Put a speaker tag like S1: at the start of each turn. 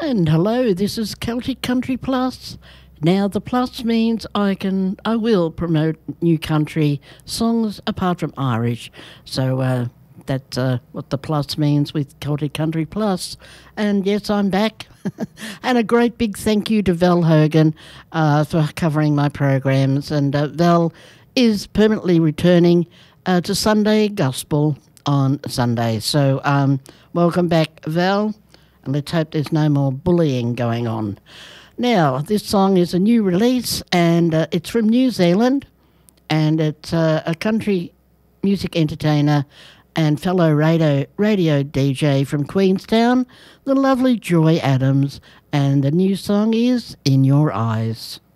S1: And hello, this is Celtic Country Plus. Now the plus means I will promote new country songs apart from Irish. So that's what the plus means with Celtic Country Plus. And yes, I'm back. And a great big thank you to Val Hogan for covering my programs. And Val is permanently returning to Sunday Gospel on Sunday. So welcome back, Val. And let's hope there's no more bullying going on. Now, this song is a new release, and it's from New Zealand, and it's a country music entertainer and fellow radio DJ from Queenstown, the lovely Joy Adams, and the new song is In Your Eyes.